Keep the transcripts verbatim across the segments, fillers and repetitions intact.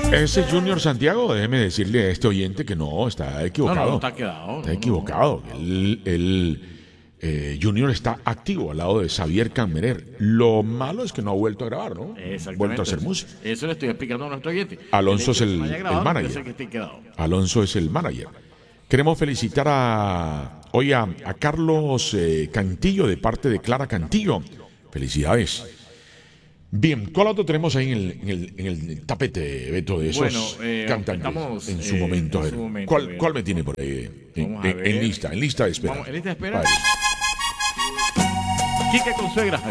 Ese Junior Santiago, déjeme decirle a este oyente que no, está equivocado. No, no, no está quedado. Está no, equivocado. no, no. El, el, eh, Junior está activo al lado de Xavier Cammerer. Lo malo es que no ha vuelto a grabar, ¿no? Exactamente. Vuelto a hacer música. Eso le estoy explicando a nuestro oyente. Alonso el es el, no haya el grabado, manager. No puede ser que esté quedado. Alonso es el manager. Queremos felicitar a hoy a, a Carlos eh, Cantillo de parte de Clara Cantillo. Felicidades. Bien, ¿cuál otro tenemos ahí en el, en el, en el tapete, Beto, de esos Bueno, eh, cantantes estamos, en su eh, momento? A en ver, su momento, ¿cuál, a ver. ¿cuál me tiene por ahí? En, Vamos a en- ver. en lista, en lista de espera. Vamos, ¿en lista de espera? Padre. Quique Consuegra.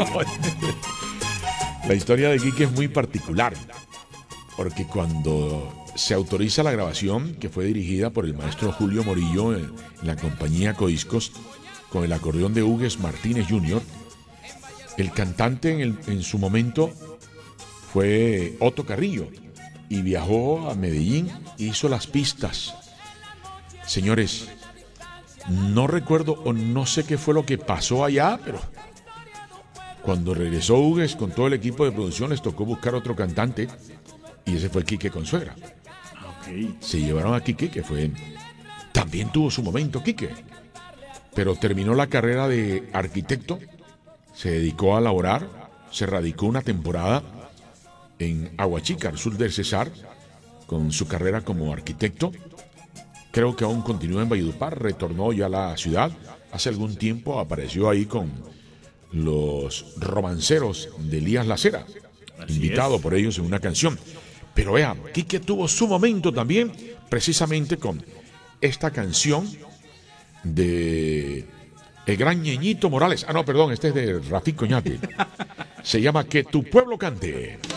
La historia de Quique es muy particular, porque cuando se autoriza la grabación, que fue dirigida por el maestro Julio Morillo en, en la compañía Codiscos, con el acordeón de Hugues Martínez junior, el cantante en, el- en su momento fue Otto Carrillo y viajó a Medellín, hizo las pistas. Señores, no recuerdo o no sé qué fue lo que pasó allá, pero cuando regresó Hugues con todo el equipo de producción les tocó buscar otro cantante y ese fue Quique Consuegra. Ok. Se llevaron a Quique, que fue también tuvo su momento Quique, pero terminó la carrera de arquitecto, se dedicó a laborar, se radicó una temporada en Aguachica, al sur del Cesar, con su carrera como arquitecto. Creo que aún continúa en Valledupar, retornó ya a la ciudad. Hace algún tiempo apareció ahí con los romanceros de Elías Lacera, Así invitado es. por ellos en una canción. Pero vean, Quique tuvo su momento también, precisamente con esta canción de el gran Ñeñito Morales. Ah, no, perdón, este es de Rafik Coñate. Se llama Que tu pueblo cante.